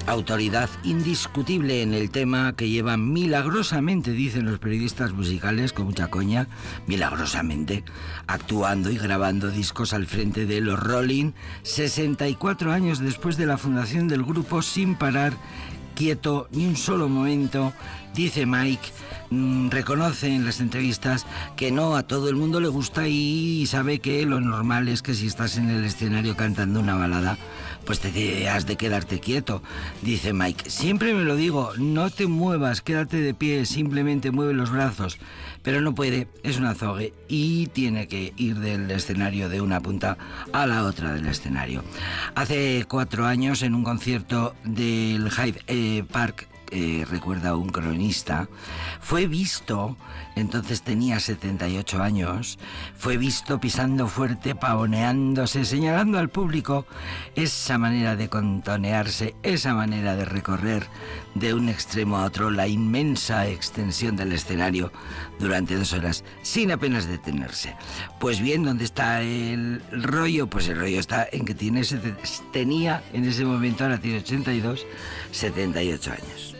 autoridad indiscutible en el tema, que lleva milagrosamente, dicen los periodistas musicales con mucha coña, milagrosamente, actuando y grabando discos al frente de los Rolling, 64 años después de la fundación del grupo, sin parar, quieto ni un solo momento. Dice Mike, reconoce en las entrevistas que no a todo el mundo le gusta y sabe que lo normal es que si estás en el escenario cantando una balada, pues te has de quedarte quieto. Dice Mike, siempre me lo digo, no te muevas, quédate de pie, simplemente mueve los brazos. Pero no puede, es un azogue y tiene que ir del escenario de una punta a la otra del escenario. Hace 4 años, en un concierto del Hyde Park, recuerda un cronista, fue visto, entonces tenía 78 años, fue visto pisando fuerte, pavoneándose, señalando al público, esa manera de contonearse, esa manera de recorrer de un extremo a otro la inmensa extensión del escenario durante 2 horas, sin apenas detenerse. Pues bien, ¿dónde está el rollo? Pues el rollo está en que tenía en ese momento, ahora tiene 82, 78 años.